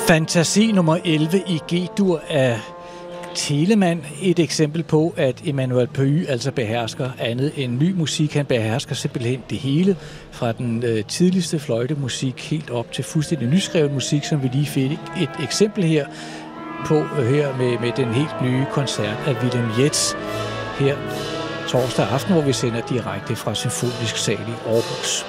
Fantasi nummer 11 i G-dur af Telemann. Et eksempel på, at Emmanuel Pahud altså behersker andet end ny musik. Han behersker simpelthen det hele, fra den tidligste fløjtemusik helt op til fuldstændig nyskrevet musik, som vi lige fik et eksempel her på her med den helt nye koncert af Wilhelm Jetzt her torsdag aften, hvor vi sender direkte fra Symfonisk Sal i Aarhus.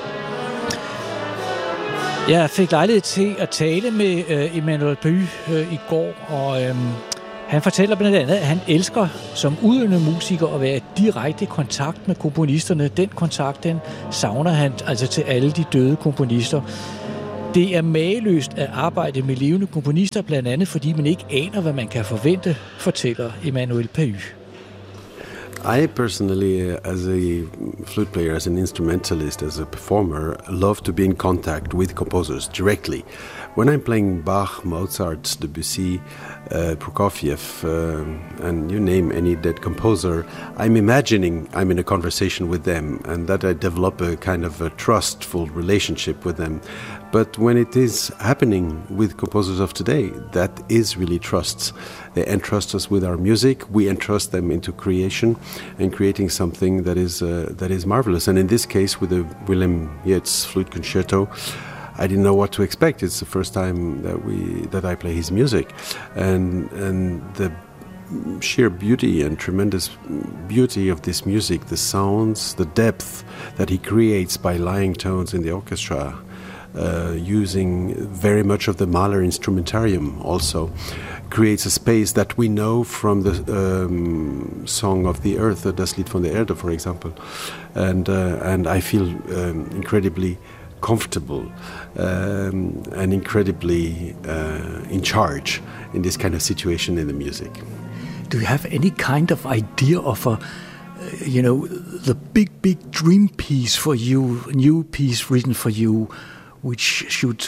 Jeg fik lejlighed til at tale med Emmanuel Pahud i går, og han fortæller blandt andet, at han elsker som udøvende musiker at være i direkte kontakt med komponisterne. Den kontakt, den savner han altså til alle de døde komponister. Det er mageløst at arbejde med levende komponister, blandt andet fordi man ikke aner, hvad man kan forvente, fortæller Emmanuel Pahud. I personally, as a flute player, as an instrumentalist, as a performer, love to be in contact with composers directly. When I'm playing Bach, Mozart, Debussy, Prokofiev, and you name any dead composer, I'm imagining I'm in a conversation with them and that I develop a kind of a trustful relationship with them. But when it is happening with composers of today, that is really trust. They entrust us with our music. We entrust them into creation and creating something that is marvelous. And in this case, with the Wilhelm Jetzt Flute Concerto, I didn't know what to expect. It's the first time that I play his music, and the sheer beauty and tremendous beauty of this music, the sounds, the depth that he creates by lying tones in the orchestra. Using very much of the Mahler instrumentarium also creates a space that we know from the Song of the Earth, Das Lied von der Erde, for example, and I feel incredibly comfortable and incredibly in charge in this kind of situation in the music. Do you have any kind of idea of the big dream piece for you, new piece written for you, which should,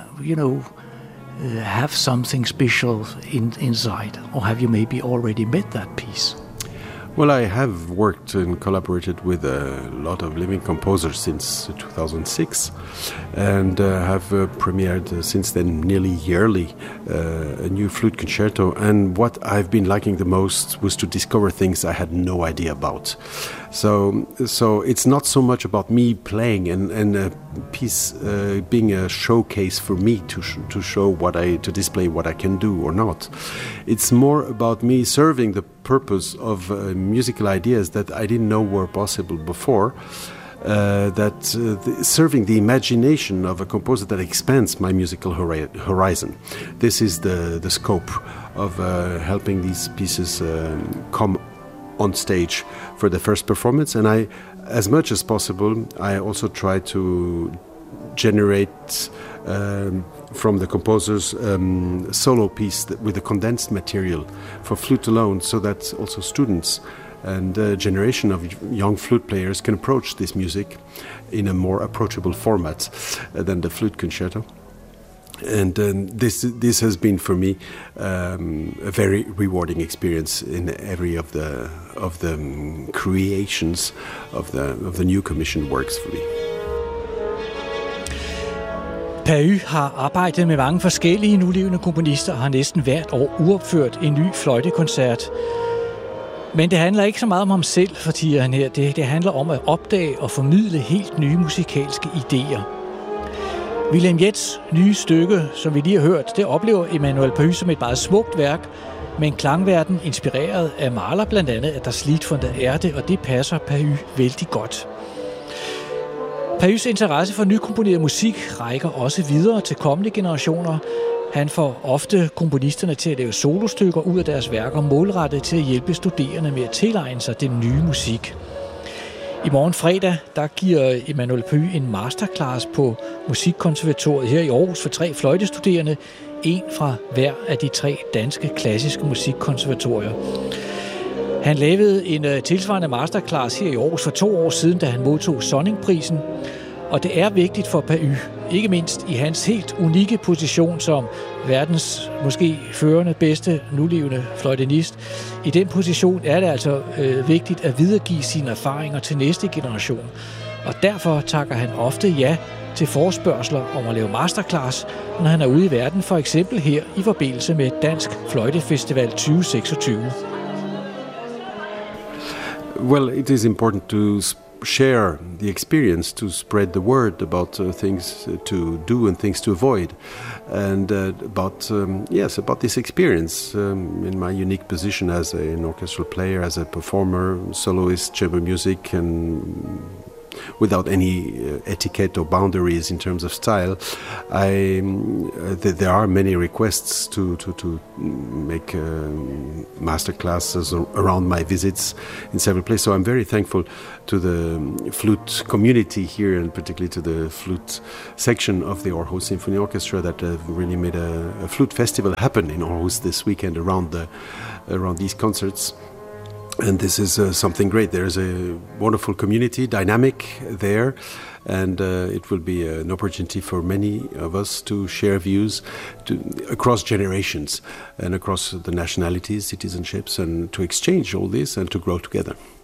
have something special inside? Or have you maybe already met that piece? Well, I have worked and collaborated with a lot of living composers since 2006 and have premiered since then nearly yearly a new flute concerto. And what I've been liking the most was to discover things I had no idea about. So it's not so much about me playing and a piece being a showcase for me to show to display what I can do or not. It's more about me serving the purpose of musical ideas that I didn't know were possible before. Serving the imagination of a composer that expands my musical horizon. This is the scope of helping these pieces come on stage for the first performance, and I, as much as possible, I also try to generate from the composer's solo piece with a condensed material for flute alone, so that also students and a generation of young flute players can approach this music in a more approachable format than the flute concerto. And this has been for me a very rewarding experience in every of the creations of the new commissioned works for me. Pahud har arbejdet med mange forskellige nulevende komponister og har næsten hvert år uopført en ny fløjtekoncert. Men det handler ikke så meget om ham selv, fortier han her. Det handler om at opdage og formidle helt nye musikalske idéer. Wilhelm Jetzt' nye stykke, som vi lige har hørt, det oplever Emmanuel Pahud som et meget smukt værk, med en klangverden inspireret af Mahler blandt andet af Das Lied von der Erde, og det passer Pahud vældig godt. Pahuds interesse for nykomponeret musik rækker også videre til kommende generationer. Han får ofte komponisterne til at lave solostykker ud af deres værker, målrettet til at hjælpe studerende med at tilegne sig den nye musik. I morgen fredag, der giver Emmanuel Pahud en masterclass på Musikkonservatoriet her i Aarhus for 3 fløjtestuderende, en fra hver af de 3 danske klassiske musikkonservatorier. Han lavede en tilsvarende masterclass her i Aarhus for 2 år siden, da han modtog Sonningprisen. Og det er vigtigt for Pahud, ikke mindst i hans helt unikke position som verdens måske førende bedste nulevende fløjtenist. I den position er det altså vigtigt at videregive sine erfaringer til næste generation. Og derfor takker han ofte ja til forespørgsler om at lave masterclass, når han er ude i verden, for eksempel her i forbindelse med Dansk Fløjtefestival 2026. Well, it is important to share the experience, to spread the word about things to do and things to avoid, and about this experience in my unique position as an orchestral player, as a performer, soloist, chamber music, and without any etiquette or boundaries in terms of style. There are many requests to make master classes around my visits in several places. So I'm very thankful to the flute community here, and particularly to the flute section of the Aarhus Symphony Orchestra that really made a flute festival happen in Aarhus this weekend around these concerts. And this is something great. There's a wonderful community dynamic there, and it will be an opportunity for many of us to share views across generations and across the nationalities, citizenships, and to exchange all this and to grow together.